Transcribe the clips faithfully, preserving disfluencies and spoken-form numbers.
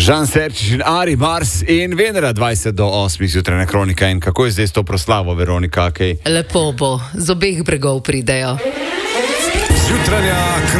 Žan Serčič in Ari Mars in Venera dvajset do osmih jutrajna kronika. In kako je zdaj s to proslavo, Veronika? Kaj? Lepo bo, z obeh bregov pridejo. Jutrajna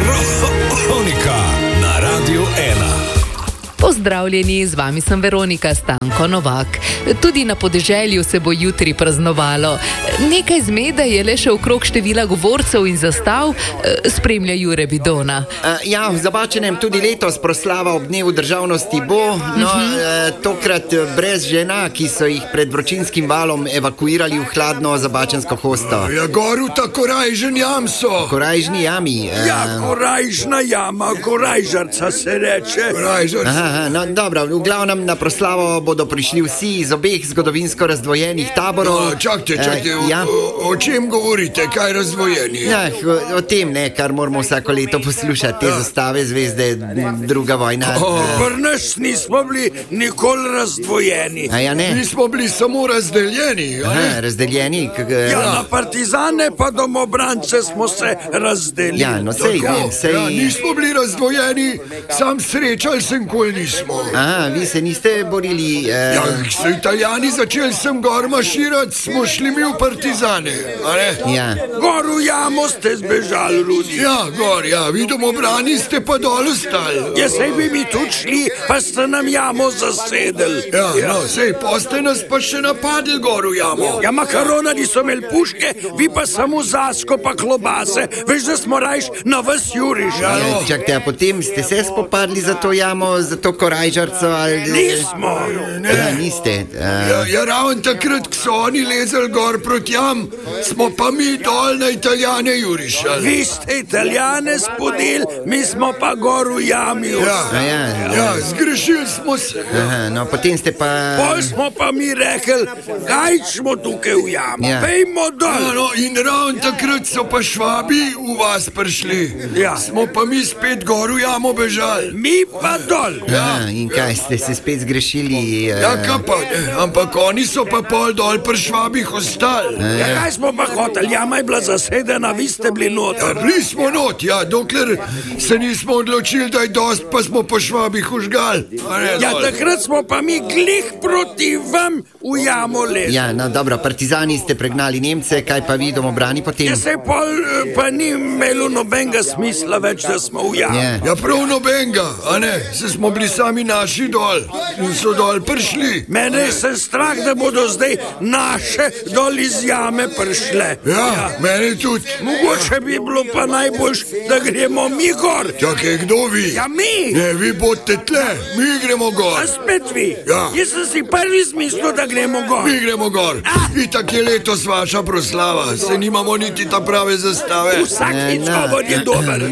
kronika na Radiu ena. Pozdravljeni, z vami sem Veronika Stanko Novak. Tudi na podeželju se bo jutri praznovalo. Nekaj zmede je le še okrog števila govorcev in zastav, spremlja Jure Bidona. Uh, ja, v Zabačenem tudi letos proslava ob dnevu državnosti bo, no, uh-huh. uh, tokrat brez žena, ki so jih pred vročinskim valom evakuirali v hladno zabačensko hosto. Ja, goru ta korajžen jam so. Korajžni jami. Uh... Ja, korajžna jama, korajžarca se reče. Korajžarca. Aha, no, dobro, v glavnem na proslavo bodo prišli vsi iz obeh zgodovinsko razdvojenih taborov. No, čakajte, čakajte, uh, ja. o, o čem govorite, kaj razdvojeni? Ja, o, o tem, ne, kar moramo vsako leto poslušati, te ja. zastave, zvezde, druga vojna. Oh, Pri nas nismo bili nikoli razdvojeni. A ja, ne? Mi smo bili samo razdeljeni. Aha, razdeljeni? K, k, ja, na partizane pa domobrance smo se razdelili. Ja, no sej, ja, sej... ja, nismo bili razdvojeni, sam srečal sem, ko nismo. Aha, vi se niste borili... Uh... Ja, so Italijani začeli sem gor maširati, smo šli mi v partizane, a ne? Ja. Gor v jamo ste zbežali, Rudi. Ja, gor, ja, vi domobrani ste pa dol ostali. Ja, sej bi mi tudi šli, pa ste nam jamo zasedeli. Ja, ja. No, sej, pa ste nas pa še napadli gor v jamo. Ja, makaronari so imeli puške, vi pa samo zasko pa klobase. Veš, da smo rajš na vas juriš. Ja, no. Čakajte, a potem ste se spopadli za to jamo, za to korajžarco ali... Nismo. Ne. Ja, niste. Uh... Ja, ja, ravno takrat, ko so oni lezali gor proti jam, smo pa mi dol na Italijane jurišali. Vi ste Italijane spodili, mi smo pa gor v jami. Ja, ja, ja. ja zgrešili smo se. Aha, no, potem ste pa... Pol smo pa mi rekli, kaj smo tukaj v jamu, ja. Pejmo dol. Ja, no, in ravno takrat so pa Švabi v vas prišli. Ja. Smo pa mi spet gor v jamo bežali. Mi pa dol. Ja. Aha, in kaj ste se spet zgrešili? Uh... Ja, kaj pa, ampak oni so pa pol dol pri Švabih ostali. Uh... Ja, kaj smo pa hoteli, jama je bila zasedena, vi ste bili not. Ja, bili smo not, ja, dokler se nismo odločili, da je dost, pa smo po Švabih užgali. Ja, takrat smo pa mi glih proti vam v jamo lezli. Ja, no dobro, partizani ste pregnali Nemce, kaj pa vi domobrani potem? Ja, se pol pa ni imelo nobenega smisla več, da smo v jamo. Yeah. Ja, prav nobenega, a ne, se smo bili sami naši dol in so dol prišli. Mene je se strah, da bodo zdaj naše dol iz jame prišle. Ja, ja. Mene tudi. Mogoče bi bilo pa najboljš, da gremo mi gor. Čakaj, kdo vi? Ja, mi. Ne, vi bodite tle, mi gremo gor. A spet vi? Ja. Jaz sem si prvi smislil, da gremo gor. Mi gremo gor. Ah. Itak je letos vaša proslava, se nimamo niti ta prave zastave. Vsakič govor je dober.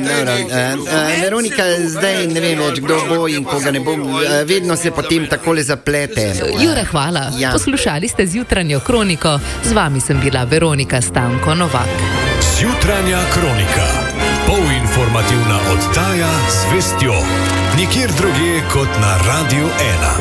Veronika, zdaj ne vem več, kdo bo in koga ne bo. Vedno se potem takole zaplete. Jure, hvala. Ja. Poslušali ste Zjutranjo kroniko. Z vami sem bila Veronika Stanko Novak. Zjutranja kronika. Polinformativna oddaja z vestjo. Nikjer drugje kot na Radiu ena.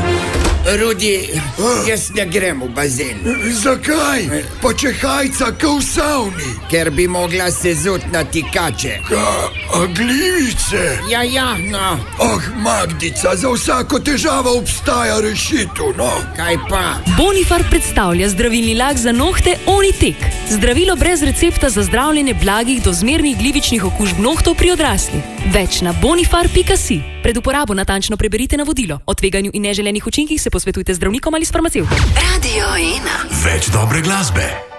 Rudi, jaz ne grem v bazen. Zakaj? Pa če hajca ka v savni. Ker bi mogla se zut na tikače. Ka, a glivice? Ja, ja, no. Ah, Magdica, za vsako težavo obstaja rešitev, no. Kaj pa? Bonifar predstavlja zdravilni lak za nohte Onitek. Zdravilo brez recepta za zdravljenje blagih do zmernih glivičnih okužb nohtov pri odraslih. Več na bonifar pika si. Pred uporabo natančno preberite navodilo. O tveganju in neželenih učinkih se posvetujte z zdravnikom ali s farmacevtom. Radio ena. Več dobre glasbe.